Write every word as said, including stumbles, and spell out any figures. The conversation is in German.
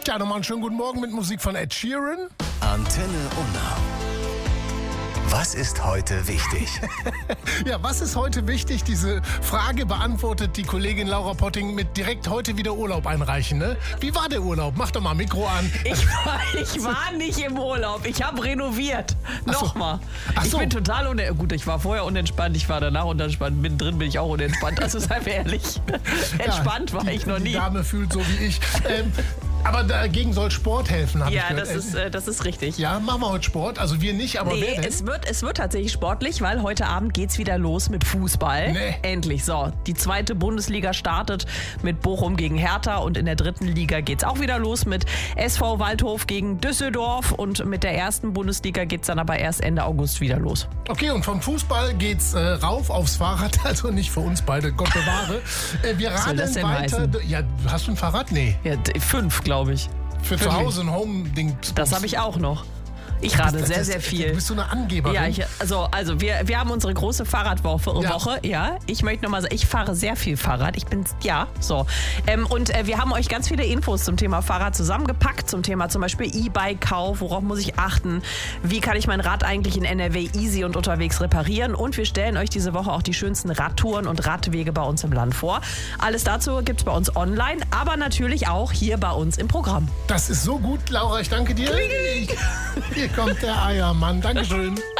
Ja, nochmal einen schönen guten Morgen mit Musik von Ed Sheeran. Antenne Unna. Was ist heute wichtig? Ja, was ist heute wichtig? Diese Frage beantwortet die Kollegin Laura Potting mit direkt heute wieder Urlaub einreichen. Ne? Wie war der Urlaub? Mach doch mal Mikro an. Ich war, ich war nicht im Urlaub. Ich habe renoviert. Ach so. Nochmal. Ach Ich so. bin total unentspannt. Gut, ich war vorher unentspannt, ich war danach unentspannt. Mittendrin bin ich auch unentspannt. Also seien wir ehrlich. Entspannt ja, war die, ich noch die nie. Die Dame fühlt so wie ich. Ähm, aber dagegen soll Sport helfen, habe ich Ja, gehört. das ist, äh, das ist richtig. Ja, machen wir heute Sport. Also wir nicht, aber wer Nee, denn? es wird, es wird tatsächlich sportlich, weil heute Abend geht's wieder los mit Fußball. Nee. Endlich. So, die zweite Bundesliga startet mit Bochum gegen Hertha und in der dritten Liga geht's auch wieder los mit S V Waldhof gegen Düsseldorf und mit der ersten Bundesliga geht's dann aber erst Ende August wieder los. Okay, und vom Fußball geht's äh, rauf aufs Fahrrad, also nicht für uns beide, Gott bewahre. Äh, wir soll das radeln denn weiter. heißen? Ja, hast du ein Fahrrad? Nee. Ja, d- fünf, glaube ich. Für zu Hause ein Home-Ding. Das habe ich auch noch. Ich rade Das sehr, ist- sehr Du viel. bist so eine Angeberin. Ja, ich, also, also wir, wir haben unsere große Fahrradwoche. Ja. Woche, ja. Ich möchte nochmal sagen, ich fahre sehr viel Fahrrad. Ich bin, ja, so. Ähm, und äh, wir haben euch ganz viele Infos zum Thema Fahrrad zusammengepackt. Zum Thema zum Beispiel E-Bike-Kauf. Worauf muss ich achten? Wie kann ich mein Rad eigentlich in N R W easy und unterwegs reparieren? Und wir stellen euch diese Woche auch die schönsten Radtouren und Radwege bei uns im Land vor. Alles dazu gibt's bei uns online, aber natürlich auch hier bei uns im Programm. Das ist so gut, Laura, ich danke dir. Hier kommt der Eiermann. Dankeschön.